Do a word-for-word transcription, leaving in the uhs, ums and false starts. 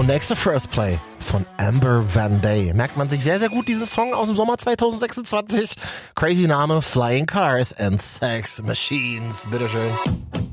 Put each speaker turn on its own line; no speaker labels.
Und der nächste First Play von Amber Van Day. Merkt man sich sehr, sehr gut diesen Song aus dem Sommer zwanzig sechsundzwanzig. Crazy Name, Flying Cars and Sex Machines. Bitteschön.